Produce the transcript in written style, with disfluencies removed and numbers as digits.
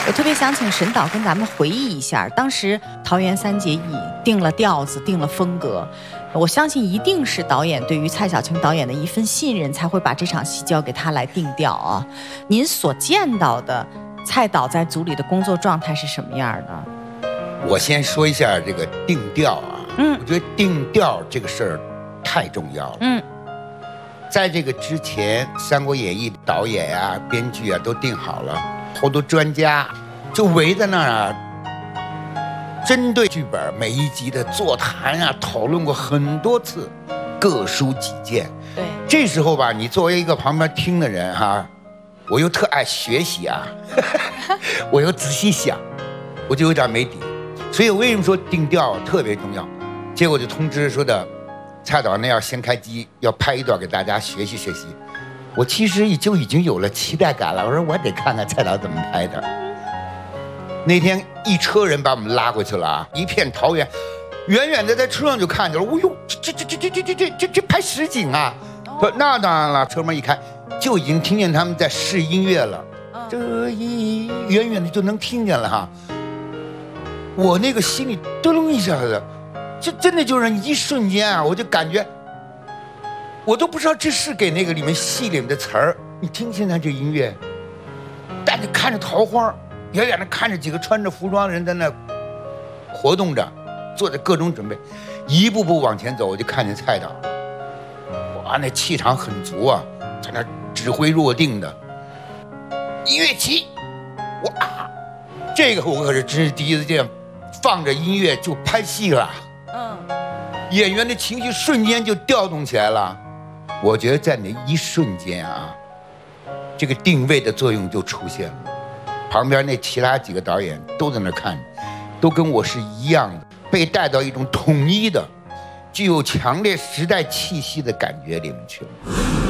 我特别想请沈导跟咱们回忆一下，当时桃园三结义定了调子，定了风格。我相信一定是导演对于蔡晓庆导演的一份信任，才会把这场戏交给他来定调啊。您所见到的蔡导在组里的工作状态是什么样的？ 我先说一下这个定调啊，我觉得定调这个事儿太重要了。在这个之前，《三国演义》导演啊、编剧啊都定好了，好多专家就围在那儿啊，针对剧本每一集的座谈啊讨论过很多次，各抒己见。 对， 这时候吧，你作为一个旁边听的人哈，我又特爱学习啊，我又仔细想，我就有点没底。所以我为什么说定调特别重要？结果就通知说的，蔡导那要先开机，要拍一段给大家学习学习。我其实已经有了期待感了，我说我得看看蔡导怎么拍的。那天一车人把我们拉过去了啊，一片桃园，远远的在车上就看见了，哦呦，这拍实景啊！说那当然了，车门一开，就已经听见他们在试音乐了，这一远远的就能听见了哈。我那个心里噔楞一下的，这真的就是一瞬间啊，我就感觉。我都不知道这是给那个里面戏里面的词儿，你听现在这音乐，但你看着桃花，远远的看着几个穿着服装的人在那活动着，做着各种准备，一步步往前走，我就看见蔡导，哇，那气场很足啊，在那指挥若定的，音乐起，哇，这个我可是真是第一次见，放着音乐就拍戏了，演员的情绪瞬间就调动起来了。我觉得在那一瞬间啊，这个定位的作用就出现了。旁边那其他几个导演都在那看，都跟我是一样的，被带到一种统一的、具有强烈时代气息的感觉里面去了。